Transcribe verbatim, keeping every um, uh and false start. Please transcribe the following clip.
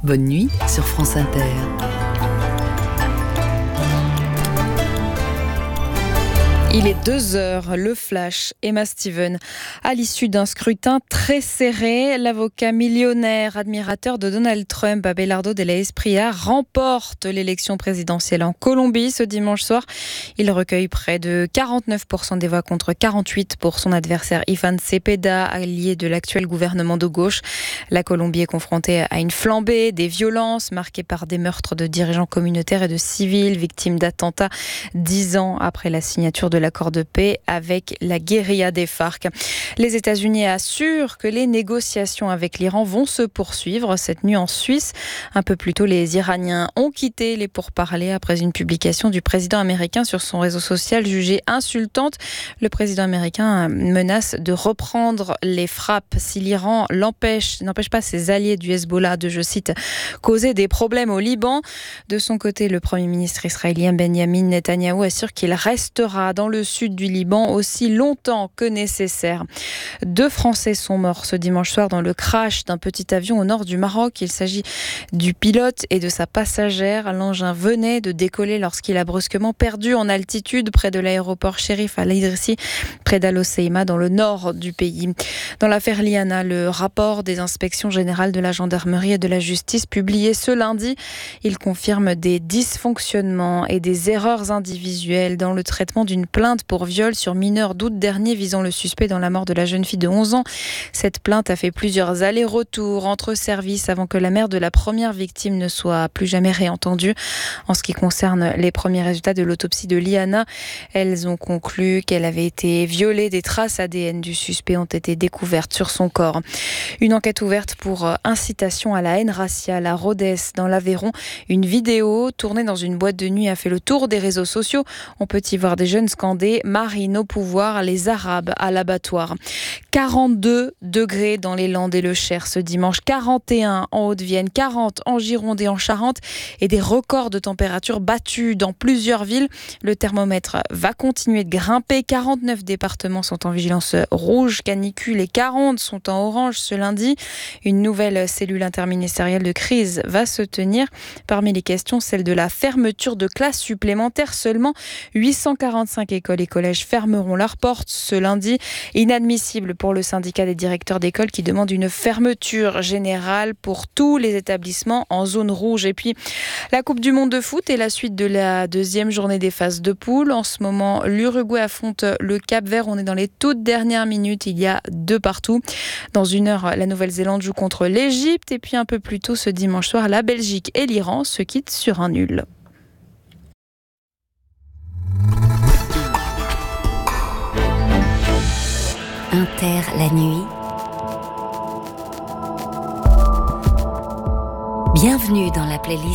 Bonne nuit sur France Inter. Il est deux heures, le flash. Emma Steven. À l'issue d'un scrutin très serré, l'avocat millionnaire, admirateur de Donald Trump, Abelardo de la Espriella, remporte l'élection présidentielle en Colombie ce dimanche soir. Il recueille près de quarante-neuf pour cent des voix contre quarante-huit pour son adversaire Iván Cepeda, allié de l'actuel gouvernement de gauche. La Colombie est confrontée à une flambée des violences marquées par des meurtres de dirigeants communautaires et de civils victimes d'attentats dix ans après la signature de l'accord de paix avec la guérilla des FARC. Les États-Unis assurent que les négociations avec l'Iran vont se poursuivre cette nuit en Suisse. Un peu plus tôt, les Iraniens ont quitté les pourparlers après une publication du président américain sur son réseau social jugée insultante. Le président américain menace de reprendre les frappes si l'Iran l'empêche, n'empêche pas ses alliés du Hezbollah de, je cite, causer des problèmes au Liban. De son côté, le premier ministre israélien Benjamin Netanyahou assure qu'il restera dans le sud du Liban aussi longtemps que nécessaire. Deux Français sont morts ce dimanche soir dans le crash d'un petit avion au nord du Maroc. Il s'agit du pilote et de sa passagère. L'engin venait de décoller lorsqu'il a brusquement perdu en altitude près de l'aéroport Chérif Al Idrissi, près d'Al Hoceima, dans le nord du pays. Dans l'affaire Liana, le rapport des inspections générales de la gendarmerie et de la justice publié ce lundi, il confirme des dysfonctionnements et des erreurs individuelles dans le traitement d'une plainte pour viol sur mineur d'août dernier visant le suspect dans la mort de la jeune fille de onze ans. Cette plainte a fait plusieurs allers-retours entre services avant que la mère de la première victime ne soit plus jamais réentendue. En ce qui concerne les premiers résultats de l'autopsie de Liana, elles ont conclu qu'elle avait été violée. Des traces A D N du suspect ont été découvertes sur son corps. Une enquête ouverte pour incitation à la haine raciale à Rodez, dans l'Aveyron. Une vidéo tournée dans une boîte de nuit a fait le tour des réseaux sociaux. On peut y voir des jeunes scandés « Marine au pouvoir, les Arabes à l'abattoir ». quarante-deux degrés dans les Landes et le Cher ce dimanche, quarante et un en Haute-Vienne, quarante en Gironde et en Charente et des records de température battus dans plusieurs villes. Le thermomètre va continuer de grimper. quarante-neuf départements sont en vigilance rouge, canicule, et quarante sont en orange ce lundi. Une nouvelle cellule interministérielle de crise va se tenir. Parmi les questions, celle de la fermeture de classes supplémentaires. Seulement huit cent quarante-cinq écoles et collèges fermeront leurs portes ce lundi. Inadmissible pour le syndicat des directeurs d'école qui demande une fermeture générale pour tous les établissements en zone rouge. Et puis, la Coupe du Monde de foot et la suite de la deuxième journée des phases de poule. En ce moment, l'Uruguay affronte le Cap-Vert. On est dans les toutes dernières minutes. Il y a deux partout. Dans une heure, la Nouvelle-Zélande joue contre l'Égypte. Et puis, un peu plus tôt ce dimanche soir, la Belgique et l'Iran se quittent sur un nul. Inter la nuit. Bienvenue dans la playlist